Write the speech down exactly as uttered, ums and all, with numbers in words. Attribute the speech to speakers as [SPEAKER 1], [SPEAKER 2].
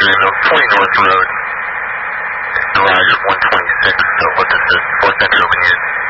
[SPEAKER 1] Roger, no, twenty North Road. Roger, one twenty-six, so what this is, four Central Union.